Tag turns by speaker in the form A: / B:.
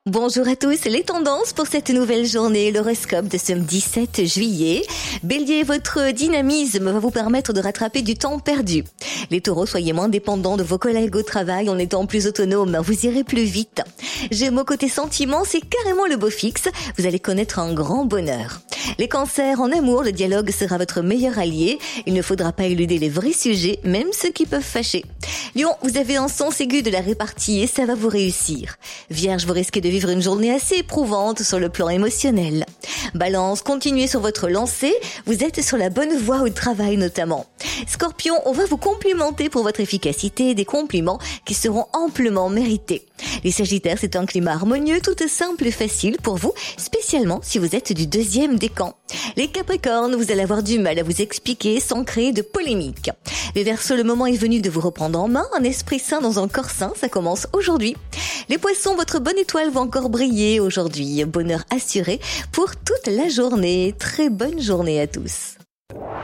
A: Bonjour à tous, les tendances pour cette nouvelle journée, l'horoscope de ce 17 juillet. Bélier, votre dynamisme va vous permettre de rattraper du temps perdu. Les taureaux, soyez moins dépendants de vos collègues au travail en étant plus autonomes, vous irez plus vite. Gémeaux, côté sentiments, c'est carrément le beau fixe, vous allez connaître un grand bonheur. Les cancers, en amour, le dialogue sera votre meilleur allié. Il ne faudra pas éluder les vrais sujets, même ceux qui peuvent fâcher. Lion, vous avez un sens aigu de la répartie et ça va vous réussir. Vierge, vous risquez de vivre une journée assez éprouvante sur le plan émotionnel. Balance, continuez sur votre lancée, vous êtes sur la bonne voie au travail notamment. Scorpion, on va vous complimenter pour votre efficacité, des compliments qui seront amplement mérités. Les Sagittaires, c'est un climat harmonieux, tout simple et facile pour vous, spécialement si vous êtes du deuxième décan. Les Capricornes, vous allez avoir du mal à vous expliquer sans créer de polémique. Les Verseaux, le moment est venu de vous reprendre en main, un esprit sain dans un corps sain, ça commence aujourd'hui. Les Poissons, votre bonne étoile va encore briller aujourd'hui, bonheur assuré pour toute la journée. Très bonne journée à tous.